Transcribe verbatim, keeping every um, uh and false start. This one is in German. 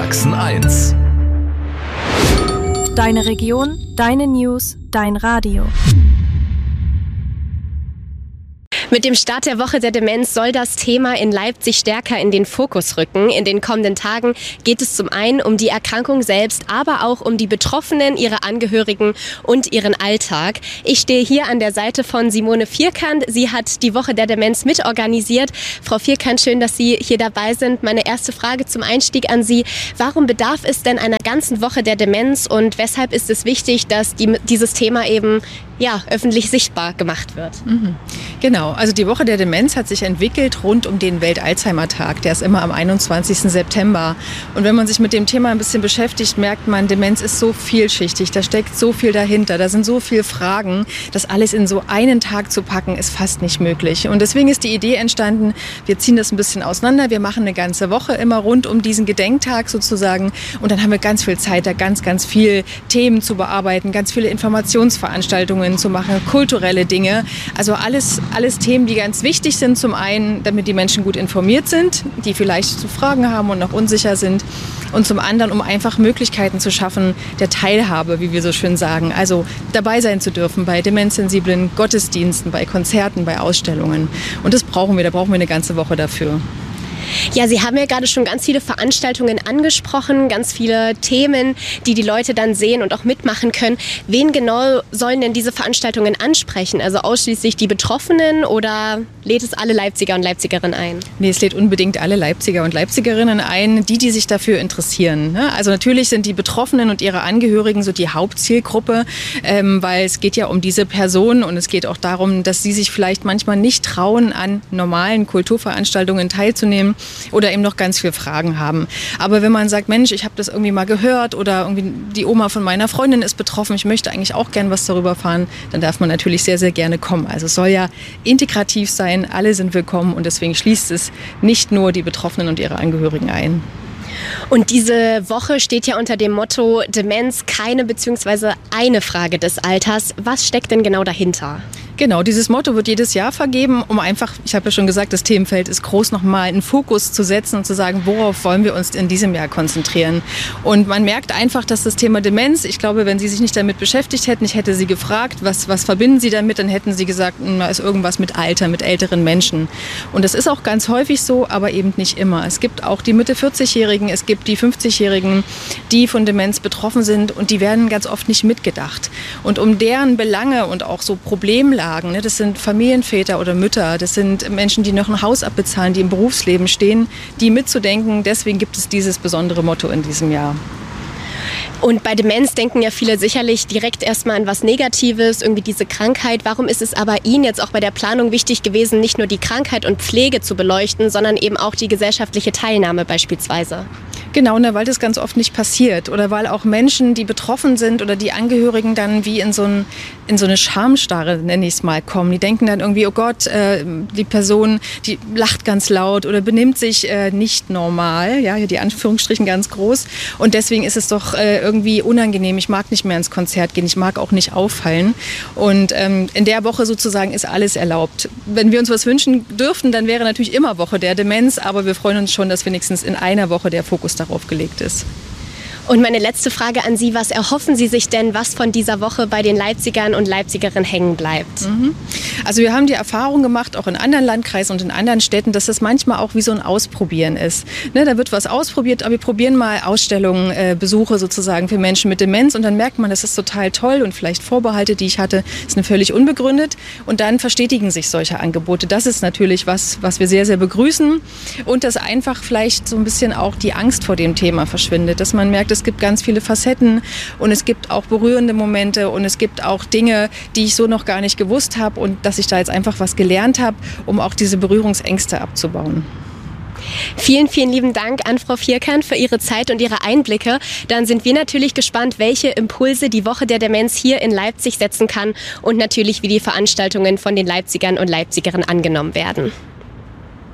Sachsen eins. Deine Region, deine News, dein Radio. Mit dem Start der Woche der Demenz soll das Thema in Leipzig stärker in den Fokus rücken. In den kommenden Tagen geht es zum einen um die Erkrankung selbst, aber auch um die Betroffenen, ihre Angehörigen und ihren Alltag. Ich stehe hier an der Seite von Simone Vierkant. Sie hat die Woche der Demenz mitorganisiert. Frau Vierkant, schön, dass Sie hier dabei sind. Meine erste Frage zum Einstieg an Sie. Warum bedarf es denn einer ganzen Woche der Demenz und weshalb ist es wichtig, dass die, dieses Thema eben ja, öffentlich sichtbar gemacht wird? Mhm. Genau, also die Woche der Demenz hat sich entwickelt rund um den Welt-Alzheimer-Tag. Der ist immer am einundzwanzigsten September. Und wenn man sich mit dem Thema ein bisschen beschäftigt, merkt man, Demenz ist so vielschichtig, da steckt so viel dahinter, da sind so viele Fragen, das alles in so einen Tag zu packen, ist fast nicht möglich. Und deswegen ist die Idee entstanden, wir ziehen das ein bisschen auseinander, wir machen eine ganze Woche immer rund um diesen Gedenktag sozusagen und dann haben wir ganz viel Zeit, da ganz, ganz viel Themen zu bearbeiten, ganz viele Informationsveranstaltungen zu machen, kulturelle Dinge, also alles, alles Themen, die ganz wichtig sind, zum einen, damit die Menschen gut informiert sind, die vielleicht so Fragen haben und noch unsicher sind und zum anderen, um einfach Möglichkeiten zu schaffen der Teilhabe, wie wir so schön sagen, also dabei sein zu dürfen bei demenzsensiblen Gottesdiensten, bei Konzerten, bei Ausstellungen und das brauchen wir, da brauchen wir eine ganze Woche dafür. Ja, Sie haben ja gerade schon ganz viele Veranstaltungen angesprochen, ganz viele Themen, die die Leute dann sehen und auch mitmachen können. Wen genau sollen denn diese Veranstaltungen ansprechen? Also ausschließlich die Betroffenen oder lädt es alle Leipziger und Leipzigerinnen ein? Nee, es lädt unbedingt alle Leipziger und Leipzigerinnen ein, die, die sich dafür interessieren. Also natürlich sind die Betroffenen und ihre Angehörigen so die Hauptzielgruppe, ähm, weil es geht ja um diese Personen und es geht auch darum, dass sie sich vielleicht manchmal nicht trauen, an normalen Kulturveranstaltungen teilzunehmen oder eben noch ganz viele Fragen haben. Aber wenn man sagt, Mensch, ich habe das irgendwie mal gehört oder irgendwie die Oma von meiner Freundin ist betroffen, ich möchte eigentlich auch gern was darüber erfahren, dann darf man natürlich sehr, sehr gerne kommen. Also es soll ja integrativ sein, alle sind willkommen und deswegen schließt es nicht nur die Betroffenen und ihre Angehörigen ein. Und diese Woche steht ja unter dem Motto Demenz, keine bzw. eine Frage des Alters. Was steckt denn genau dahinter? Genau, dieses Motto wird jedes Jahr vergeben, um einfach, ich habe ja schon gesagt, das Themenfeld ist groß, nochmal einen Fokus zu setzen und zu sagen, worauf wollen wir uns in diesem Jahr konzentrieren. Und man merkt einfach, dass das Thema Demenz, ich glaube, wenn Sie sich nicht damit beschäftigt hätten, ich hätte Sie gefragt, was, was verbinden Sie damit, dann hätten Sie gesagt, da ist irgendwas mit Alter, mit älteren Menschen. Und das ist auch ganz häufig so, aber eben nicht immer. Es gibt auch die Mitte vierzig-Jährigen, es gibt die fünfzig-Jährigen, die von Demenz betroffen sind und die werden ganz oft nicht mitgedacht. Und um deren Belange und auch so Problemlagen, das sind Familienväter oder Mütter, das sind Menschen, die noch ein Haus abbezahlen, die im Berufsleben stehen, die mitzudenken. Deswegen gibt es dieses besondere Motto in diesem Jahr. Und bei Demenz denken ja viele sicherlich direkt erstmal an was Negatives, irgendwie diese Krankheit. Warum ist es aber Ihnen jetzt auch bei der Planung wichtig gewesen, nicht nur die Krankheit und Pflege zu beleuchten, sondern eben auch die gesellschaftliche Teilnahme beispielsweise? Genau, ne, weil das ganz oft nicht passiert oder weil auch Menschen, die betroffen sind oder die Angehörigen dann wie in so, ein, in so eine Schamstarre, nenne ich es mal, kommen. Die denken dann irgendwie, oh Gott, äh, die Person, die lacht ganz laut oder benimmt sich äh, nicht normal, ja, hier die Anführungsstrichen ganz groß und deswegen ist es doch äh, irgendwie unangenehm. Ich mag nicht mehr ins Konzert gehen, ich mag auch nicht auffallen und ähm, in der Woche sozusagen ist alles erlaubt. Wenn wir uns was wünschen dürften, dann wäre natürlich immer Woche der Demenz, aber wir freuen uns schon, dass wenigstens in einer Woche der Fokus darauf gelegt ist. Und meine letzte Frage an Sie, was erhoffen Sie sich denn, was von dieser Woche bei den Leipzigern und Leipzigerinnen hängen bleibt? Mhm. Also wir haben die Erfahrung gemacht, auch in anderen Landkreisen und in anderen Städten, dass das manchmal auch wie so ein Ausprobieren ist. Ne, da wird was ausprobiert, aber wir probieren mal Ausstellungen, äh, Besuche sozusagen für Menschen mit Demenz und dann merkt man, das ist total toll und vielleicht Vorbehalte, die ich hatte, sind völlig unbegründet und dann verstetigen sich solche Angebote. Das ist natürlich was, was wir sehr, sehr begrüßen und dass einfach vielleicht so ein bisschen auch die Angst vor dem Thema verschwindet, dass man merkt, es gibt ganz viele Facetten und es gibt auch berührende Momente und es gibt auch Dinge, die ich so noch gar nicht gewusst habe und dass ich da jetzt einfach was gelernt habe, um auch diese Berührungsängste abzubauen. Vielen, vielen lieben Dank an Frau Vierkant für Ihre Zeit und Ihre Einblicke. Dann sind wir natürlich gespannt, welche Impulse die Woche der Demenz hier in Leipzig setzen kann und natürlich, wie die Veranstaltungen von den Leipzigern und Leipzigerinnen angenommen werden.